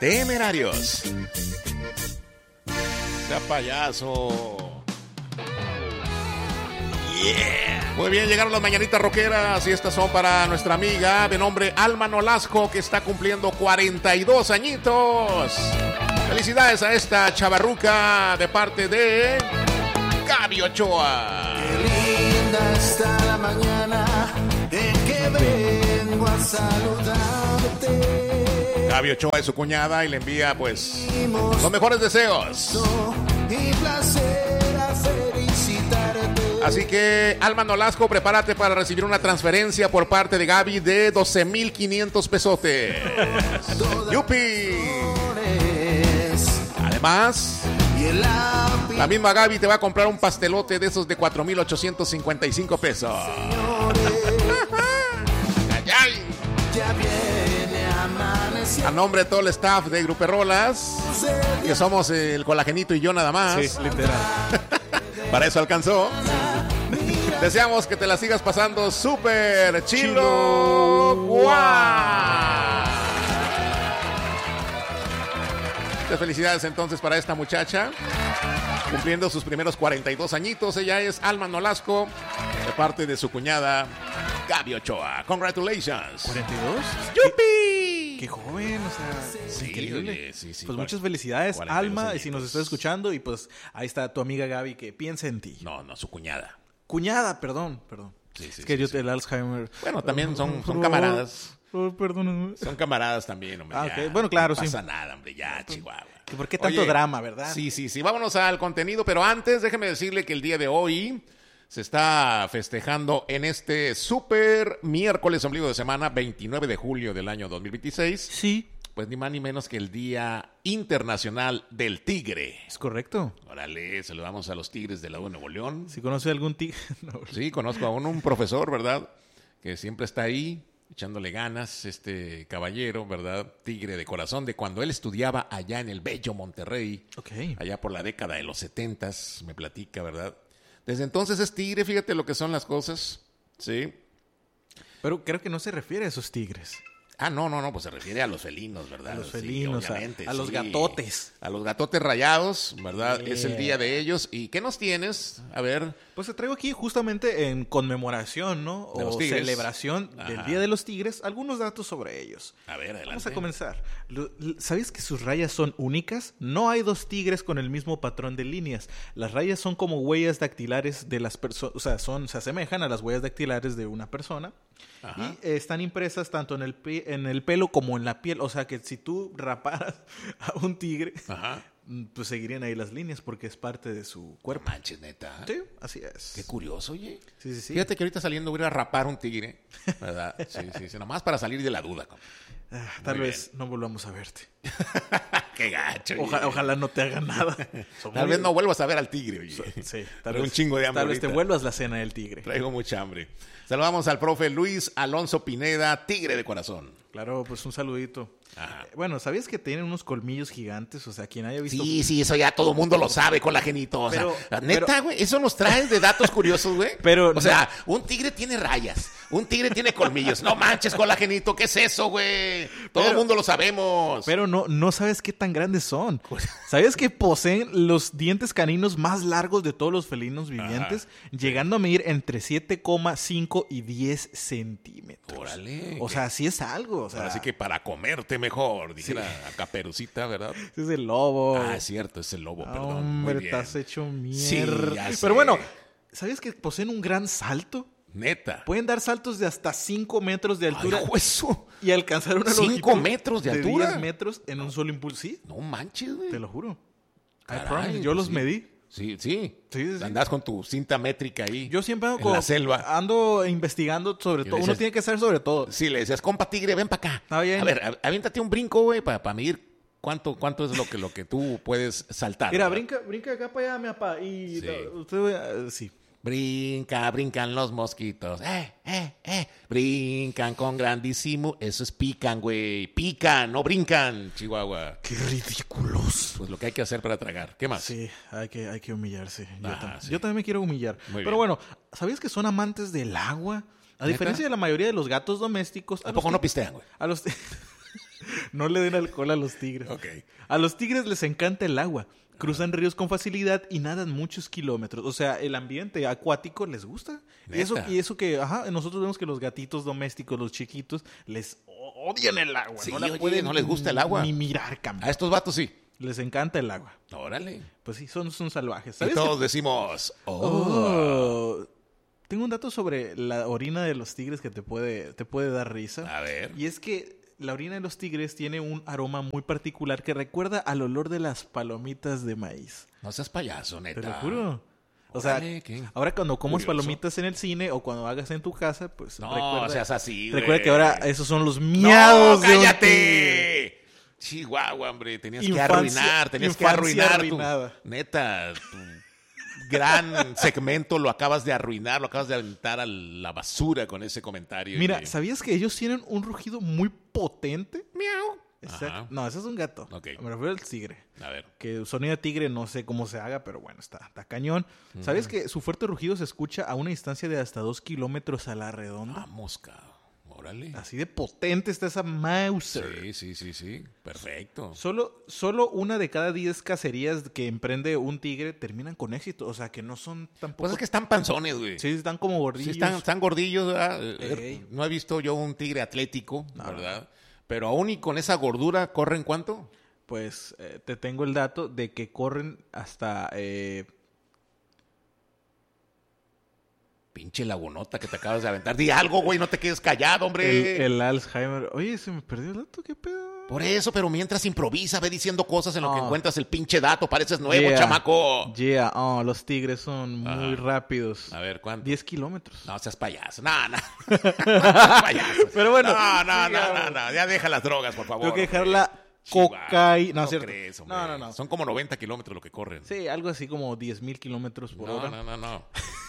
Temerarios. Sea payaso. Yeah. Muy bien, llegaron las mañanitas rockeras y estas son para nuestra amiga de nombre Alma Nolasco, que está cumpliendo 42 añitos. Felicidades a esta chavarruca de parte de Gaby Ochoa. Qué linda está la mañana en que vengo a saludarte. Gaby Ochoa es su cuñada y le envía pues los mejores deseos. Y placer a felicitarte. Así que, Alma Nolasco, prepárate para recibir una transferencia por parte de Gaby de 12,500 pesotes. ¡Yupi! Además, la misma Gaby te va a comprar un pastelote de esos de 4,855 pesos. ¡Ay, ay! A nombre de todo el staff de Grupo Rolas, que somos el Colagenito y yo nada más. Sí, literal. Para eso alcanzó. Deseamos que te la sigas pasando súper chilo. ¡Guau! Muchas felicidades entonces para esta muchacha, cumpliendo sus primeros 42 añitos. Ella es Alma Nolasco, de parte de su cuñada Gaby Ochoa. Congratulations. ¿42? ¡Yupi! Qué joven, o sea, Sí, increíble. oye, sí, Pues muchas felicidades, 42 Alma, y si nos añitos. estás escuchando, y pues ahí está tu amiga Gaby que piensa en ti. No, su cuñada. Cuñada, perdón. Sí, Es que yo el Alzheimer. Bueno, también son camaradas. Perdóname. Son camaradas también, hombre. Ah, ya. ok. Bueno, claro, no sí. pasa nada, hombre, ya, Chihuahua. ¿Por qué tanto Oye, drama, verdad? Sí. Vámonos al contenido, pero antes déjeme decirle que el día de hoy se está festejando en este super miércoles ombligo de semana, 29 de julio del año 2026. Sí, Pues ni más ni menos que el Día Internacional del Tigre. es correcto. Órale, saludamos a los tigres del lado de Nuevo León. Si conoce algún tigre. No. Sí, conozco a un profesor, ¿verdad? Que siempre está ahí echándole ganas, este caballero, ¿verdad? Tigre de corazón, de cuando él estudiaba allá en el bello Monterrey, Ok. allá por la década de los 70s, me platica, ¿verdad? Desde entonces es tigre, fíjate lo que son las cosas, ¿sí? Pero creo que no se refiere a esos tigres. Ah, no, pues se refiere a los felinos, ¿verdad? A los Sí, felinos, obviamente, a los sí. gatotes. A los gatotes rayados, ¿verdad? Yeah. Es el día de ellos. ¿Y qué nos tienes? A ver, Pues te traigo aquí justamente en conmemoración, ¿no? De los O tigres. celebración del Ajá. Día de los Tigres, algunos datos sobre ellos. adelante. Vamos a comenzar. ¿Sabías que sus rayas son únicas? No hay dos tigres con el mismo patrón de líneas. Las rayas son como huellas dactilares de las personas, o sea, se asemejan a las huellas dactilares de una persona. Ajá. Y están impresas tanto en el pelo como en la piel. O sea que si tú raparas a un tigre, Ajá. pues seguirían ahí las líneas porque es parte de su cuerpo. Manches, neta. Sí, así es. Qué curioso, oye. Sí. Fíjate que ahorita saliendo voy a ir a rapar un tigre, ¿verdad? Sí, nomás para salir de la duda. Tal Muy vez no volvamos a verte. Qué gacho. oye. Ojalá no te haga nada. Tal vez no vuelvas a ver al tigre, oye. Sí, Traigo un chingo de hambre Tal vez te ahorita. vuelvas la cena del tigre. Traigo mucha hambre. Saludamos al profe Luis Alonso Pineda, tigre de corazón. Claro, pues un saludito. Ajá. Bueno, ¿sabías que tienen unos colmillos gigantes? O sea, quien haya visto... Sí, eso ya todo el mundo lo sabe, Colagenito. O sea, Pero- neta, güey, eso nos traes de datos curiosos, güey. Pero o no- sea, un tigre tiene rayas, un tigre tiene colmillos. No manches, Colagenito, ¿qué es eso, güey? Todo el Pero- mundo lo sabemos. Pero no sabes qué tan grandes son. ¿Sabías que poseen los dientes caninos más largos de todos los felinos vivientes? Llegando a medir entre 7,5 y 10 centímetros. Órale. O sea, sí es algo. O sea, Así que para comerte mejor, dijera a Caperucita, ¿verdad? ese es el lobo. Ah, es cierto, es el lobo, perdón. Muy Hombre, bien. te has hecho Sí, mierda. ya sé. Pero bueno, ¿sabías que poseen un gran salto? Neta. Pueden dar saltos de hasta 5 metros de altura Ay, eso. y alcanzar una 5 longitud metros de altura. 10 metros en un solo impulso. Sí, No manches, güey. te lo juro. I Caray, promise. Yo pues los sí. medí. Sí. Sí. Andás con tu cinta métrica ahí. Yo siempre ando, en la selva. ando investigando sobre Y todo. le Uno decías- tiene que saber sobre todo. Sí, le decías, compa tigre, ven para acá. Está bien. A ver, aviéntate un brinco, güey, para medir cuánto es lo que tú puedes saltar. Mira, ¿verdad? brinca acá para allá, mi papá. Y Sí. usted, sí. Brincan los mosquitos. Brincan con grandísimo. Eso es pican, güey. Pican, no brincan, Chihuahua. Qué ridículos. Pues lo que hay que hacer para tragar. ¿Qué más? Sí, hay que humillarse. Sí. Yo también me quiero humillar. Muy Pero bien. bueno, ¿sabías que son amantes del agua? A ¿Neta? diferencia de la mayoría de los gatos domésticos. ¿A poco no pistean, güey? A los... No le den alcohol a los tigres. Ok. A los tigres les encanta el agua. Cruzan ríos con facilidad y nadan muchos kilómetros. O sea, el ambiente acuático les gusta. ¿Neta? Y eso que, nosotros vemos que los gatitos domésticos, los chiquitos, les odian el agua. Sí, no la oye, pueden no les gusta el agua. ni mirar, cambio. A estos vatos sí. Les encanta el agua. Órale. Pues sí, son salvajes. Y ¿Sabes? todos decimos, Tengo un dato sobre la orina de los tigres que te puede dar risa. A ver. Y es que la orina de los tigres tiene un aroma muy particular que recuerda al olor de las palomitas de maíz. No seas payaso, neta. Te lo juro. O sea, Órale, ¿qué? ahora cuando comas Curioso. palomitas en el cine o cuando hagas en tu casa, pues No, seas así, güey. recuerda que ahora esos son los miados ¡No, de un tigre. cállate! Chihuahua, hombre. Tenías que Infancia arruinar arruinada. Neta, tu gran segmento lo acabas de arruinar, lo acabas de aventar a la basura con ese comentario. Mira, Y- ¿sabías que ellos tienen un rugido muy potente? Miau. Exacto. Ajá. No, ese es un gato. Ok. Me refiero al tigre. A ver. Que sonido de tigre no sé cómo se haga, pero bueno, está cañón. ¿Sabes que su fuerte rugido se escucha a una distancia de hasta 2 kilómetros a la redonda? Vamos, cabrón. Órale. Así de potente está esa Mauser. Sí. Perfecto. Solo una de cada 10 cacerías que emprende un tigre terminan con éxito. O sea, que no son tampoco... Pues es que están panzones, güey. Sí, están como Sí, gordillos. están gordillos, ¿verdad? Ey. No he visto yo un tigre atlético, ¿verdad? Pero aún y con esa gordura, ¿corren cuánto? Pues te tengo el dato de que corren hasta... Pinche lagunota que te acabas de aventar. Di algo, güey, no te quedes callado, hombre. el Alzheimer. Oye, se me perdió el dato, ¿qué pedo? Por eso, pero mientras improvisa, ve diciendo cosas en lo que Ah. encuentras el pinche dato. Pareces nuevo, Yeah. chamaco. Yeah, los tigres son muy rápidos. A ver, ¿cuánto? 10 kilómetros. No seas payaso. No. No seas payaso. Pero bueno, No. Ya deja las drogas, por favor. Tengo que dejar hombre. la Chihuahua. cocaína. No, No es cierto. crees, hombre. No. Son como 90 kilómetros lo que corren. Sí, algo así como 10,000 kilómetros por hora. No.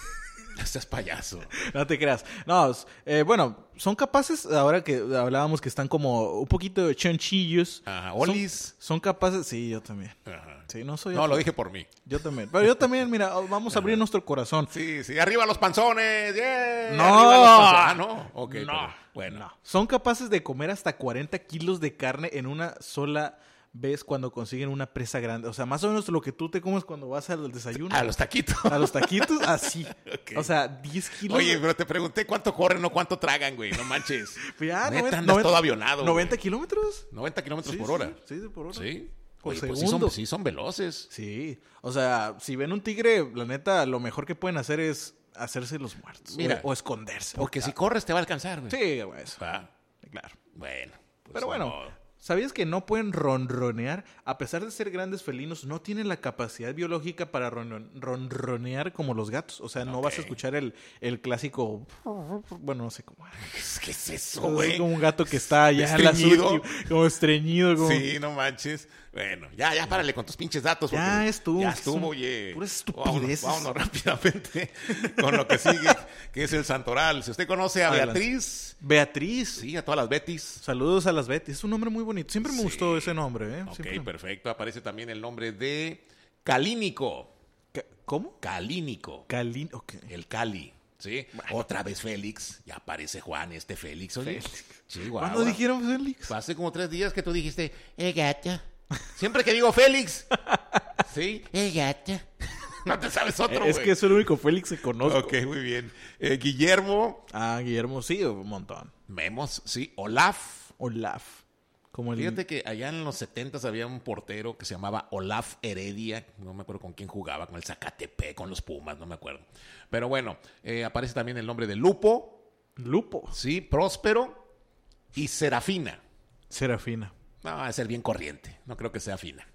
No seas payaso. No te creas. No, bueno, son capaces, ahora que hablábamos que están como un poquito chonchillos. Ajá, son- olis. Son capaces, sí, yo también. Ajá. Sí, no soy... No, lo dije por mí. Yo también. Pero yo también, mira, vamos a abrir nuestro corazón. Sí. Arriba los panzones. Yeah. No. Arriba los panzones. Ah, no. Ok, No, pero, bueno. no. Son capaces de comer hasta 40 kilos de carne en una sola vez cuando consiguen una presa grande. O sea, más o menos lo que tú te comes cuando vas al desayuno. A los taquitos. A los taquitos, así. Ok. O sea, 10 kilos. Oye, pero te pregunté cuánto corren, no cuánto tragan, güey. No manches. Pues ya, Neta, andas todo avionado. 90 güey. kilómetros. 90 kilómetros Sí, por sí, hora. Sí, por hora. Sí. Por Oye, pues segundo. sí son veloces. Sí. O sea, si ven un tigre, la neta, lo mejor que pueden hacer es hacerse los muertos. Mira. O esconderse. Porque si corres te va a alcanzar, güey. Sí, güey. Eso. Va. Claro. Bueno. pues Pero bueno, ni modo. ¿sabías que no pueden ronronear? A pesar de ser grandes felinos, no tienen la capacidad biológica para ronronear como los gatos. O sea, no vas a escuchar el clásico... Bueno, no sé cómo... ¿Qué es eso, Es güey? como un gato que está allá en las ¿Estreñido? últimas... Como estreñido. Como... Sí, no manches. Bueno, ya párale con tus pinches datos. Ya porque estuvo, Ya que estuvo, son oye. puras estupideces. Vámonos rápidamente con lo que sigue, que es el santoral. Si usted conoce a Adelante. Beatriz, Beatriz. sí, a todas las Betis. Saludos a las Betty. Es un nombre muy bonito. Siempre me Sí. gustó ese nombre, ¿eh? Ok, Siempre. perfecto. Aparece también el nombre de Calínico. ¿Cómo? Calínico. Ok. El Cali. ¿Sí? Otra vez Félix. Ya aparece Juan, Félix. Oye, Chihuahua. ¿Cuándo dijeron Félix? Hace como 3 días que tú dijiste, gata. Siempre que digo Félix. ¿Sí? Gata. No te sabes otro, Es güey. que es el único Félix que conozco. Ok, muy bien. Guillermo. Ah, Guillermo, sí, un montón. Memos, sí. Olaf. Olaf. Como el... Fíjate que allá en los 70s había un portero que se llamaba Olaf Heredia. No me acuerdo con quién jugaba, con el Zacatepec, con los Pumas, no me acuerdo. Pero bueno, aparece también el nombre de Lupo. Lupo. Sí, Próspero y Serafina. Serafina. No, va a ser bien corriente. No creo que sea fina.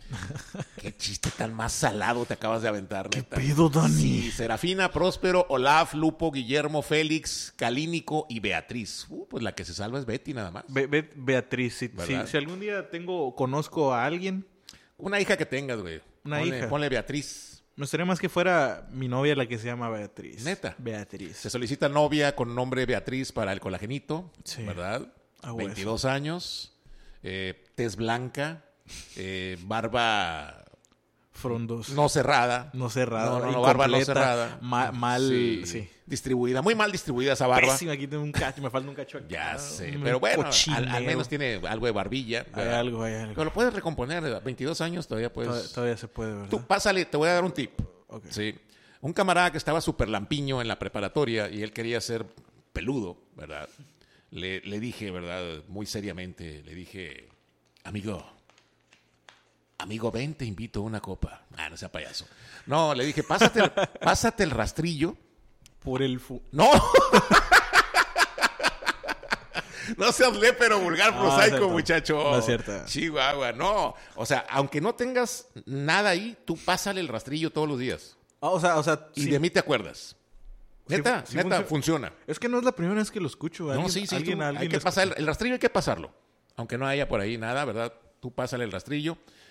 Qué chiste tan más salado te acabas de aventar, ¿Qué neta. pedo, Dani? Sí, Serafina, Próspero, Olaf, Lupo, Guillermo, Félix, Calínico y Beatriz. Pues la que se salva es Betty nada más. Beatriz, ¿Verdad? si algún día conozco a alguien, Una hija que tengas, güey. Una hija. Ponle Beatriz. me gustaría más que fuera mi novia la que se llama Beatriz. ¿Neta? Beatriz. Se solicita novia con nombre Beatriz para el colagenito, Sí. ¿verdad? Ah, hueso. 22 años, tez blanca, barba Frondosa. No cerrada. No cerrada. No, barba no incompleta, cerrada. Mal, sí. Distribuida. Muy mal distribuida esa barba. Pésima, aquí tengo un cacho, me falta un cacho aquí. Ya sé. Pero bueno, al menos tiene algo de barbilla. Hay algo. Pero lo puedes recomponer. 22 años todavía puedes... Todavía se puede, ¿verdad? Tú pásale, te voy a dar un tip. Okay. Sí. Un camarada que estaba súper lampiño en la preparatoria y él quería ser peludo, ¿verdad? Le dije, ¿verdad? Muy seriamente, le dije, amigo, ven, te invito a una copa. Ah, no sea payaso. No, le dije, pásate el rastrillo. Por el... ¡No! No seas lépero, vulgar, prosaico, muchacho. No es cierto. Chihuahua, no. O sea, aunque no tengas nada ahí, tú pásale el rastrillo todos los días. O sea... Y de mí te acuerdas. Neta, sí funciona. Es que no es la primera vez que lo escucho. Hay que pasar el rastrillo, hay que pasarlo. Aunque no haya por ahí nada, ¿verdad? Tú pásale el rastrillo